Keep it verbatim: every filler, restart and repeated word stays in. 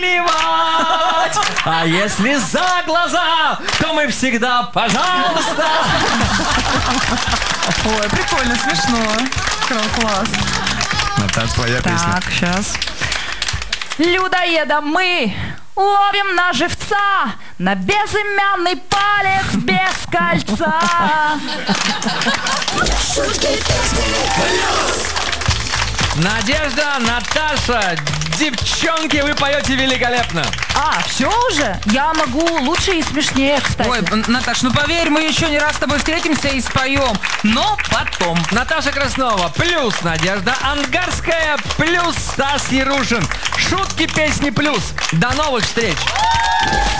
А если за глаза, то мы всегда, пожалуйста. Ой, прикольно, смешно. Класс. Наташ, твоя песня. Так, сейчас. Людоедом мы ловим на живца, на безымянный палец без кольца. Надежда, Наташа, девчонки, вы поете великолепно. А, все уже? Я могу лучше и смешнее, кстати. Ой, Наташ, ну поверь, мы еще не раз с тобой встретимся и споем, но потом. Наташа Краснова плюс Надежда Ангарская плюс Стас Ярушин. Шутки, песни плюс. До новых встреч!